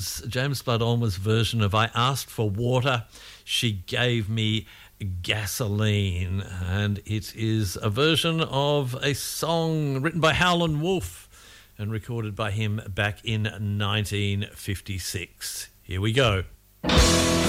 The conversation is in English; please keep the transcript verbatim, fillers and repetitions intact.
James Bud Ulmer's version of I Asked for Water, She Gave Me Gasoline. And it is a version of a song written by Howlin' Wolf and recorded by him back in nineteen fifty-six. Here we go.